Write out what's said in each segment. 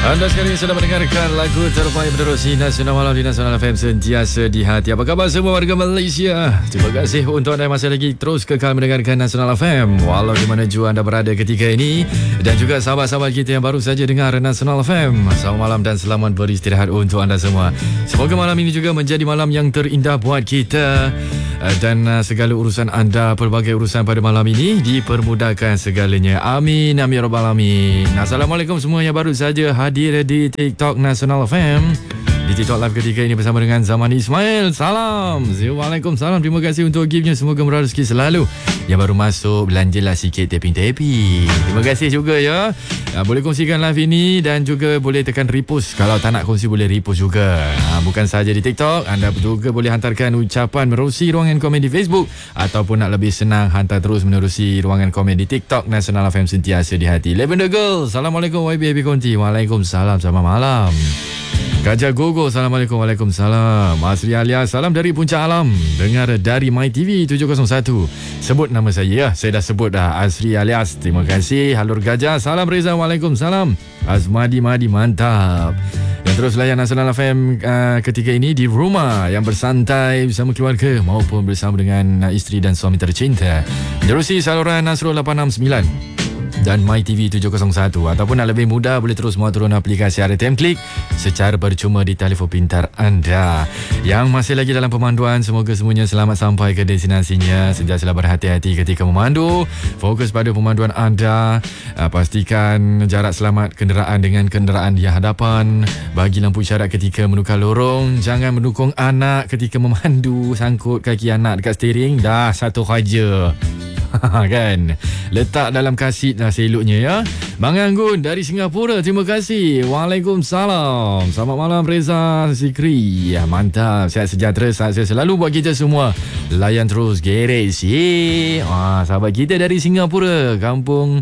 Anda sekarang sedang mendengarkan lagu terbaik menerusi Nasional Malam di Nasional FM sentiasa di hati. Apa khabar semua warga Malaysia? Terima kasih untuk anda yang masih lagi terus kekal mendengarkan Nasional FM walau di mana jua anda berada ketika ini, dan juga sahabat-sahabat kita yang baru saja dengar Nasional FM. Selamat malam dan selamat beristirahat untuk anda semua. Semoga malam ini juga menjadi malam yang terindah buat kita, dan segala urusan anda, pelbagai urusan pada malam ini dipermudahkan segalanya. Amin, amin ya rabbal alamin. Assalamualaikum semua yang baru saja hadir di TikTok Nasional FM. Di TikTok live ketika ini bersama dengan Zaman Ismail. Salam. Waalaikumsalam. Terima kasih untuk giftnya. Semoga murah rezeki selalu. Yang baru masuk, belanjalah sikit tapping-tapping. Terima kasih juga ya. Boleh kongsikan live ini dan juga boleh tekan repost. Kalau tak nak kongsi boleh repost juga. Bukan sahaja di TikTok, anda juga boleh hantarkan ucapan menerusi ruangan komen di Facebook, ataupun nak lebih senang hantar terus menerusi ruangan komen di TikTok Nasional FM sentiasa di hati. Lavender Girl. Assalamualaikum YB Happy Konti. Waalaikumsalam. Selamat malam. Gajah Gogo, Assalamualaikum. Waalaikumsalam. Asri Alias, salam dari Puncak Alam. Dengar dari MyTV 701. Sebut nama saya ya. Saya dah sebut dah. Asri Alias, terima kasih. Halur Gajah, salam Reza. Waalaikumsalam. Azmadi Madi, mantap. Dan terus layan Nasional FM ketika ini di rumah, yang bersantai bersama keluarga maupun bersama dengan isteri dan suami tercinta. Menerusi saluran Nasrul 869 dan MyTV 701, ataupun nak lebih mudah boleh terus muat turun aplikasi RTM Klik secara percuma di telefon pintar anda. Yang masih lagi dalam pemanduan, semoga semuanya selamat sampai ke destinasinya. Sentiasalah berhati-hati ketika memandu. Fokus pada pemanduan anda. Pastikan jarak selamat kenderaan dengan kenderaan di hadapan. Bagi lampu isyarat ketika menukar lorong. Jangan mendukung anak ketika memandu, sangkut kaki anak dekat steering. Dah satu saja. Kan, letak dalam kasit dah seloknya ya. Bang Anggun dari Singapura, terima kasih. Waalaikumsalam. Selamat malam Reza Zikri. Ya, mantap, sihat sejahtera, saya selalu buat kita semua. Layan terus Garage. Sahabat kita dari Singapura, kampung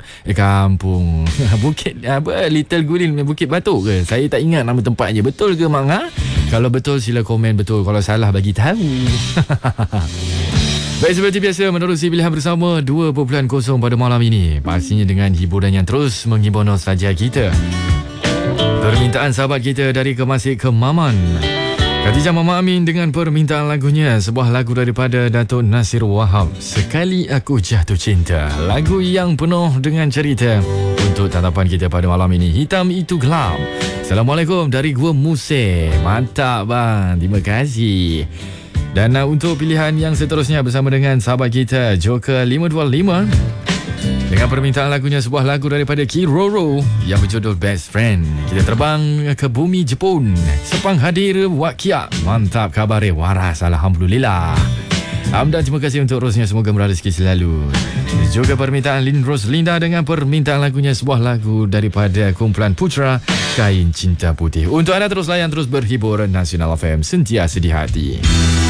Bukit apa, Little Gulin, Bukit Batok ke? Saya tak ingat nama tempatnya. Betul ke Mak? Kalau betul sila komen betul, kalau salah bagi tahu. Baik, seperti biasa menerusi pilihan bersama 2.0 pada malam ini. Pastinya dengan hiburan yang terus menghibur nostalgia kita. Permintaan sahabat kita dari Kemasik ke Maman. Khadijah Mama Amin dengan permintaan lagunya, sebuah lagu daripada Datuk Nasir Wahab, Sekali Aku Jatuh Cinta. Lagu yang penuh dengan cerita. Untuk tatapan kita pada malam ini, Hitam Itu Gelap. Assalamualaikum dari Gua Muse. Mantap bang, terima kasih. Dan untuk pilihan yang seterusnya bersama dengan sahabat kita Joker 525 dengan permintaan lagunya, sebuah lagu daripada Kiroro yang berjudul Best Friend. Kita terbang ke bumi Jepun. Sepang hadir Wakia. Mantap kabarnya, waras, alhamdulillah. Dan terima kasih untuk Rosnya, semoga murah rezeki selalu. Juga permintaan Lin Roslinda dengan permintaan lagunya, sebuah lagu daripada kumpulan Putra, Kain Cinta Putih. Untuk anda terus layan, terus berhibur. Nasional FM sentiasa di hati.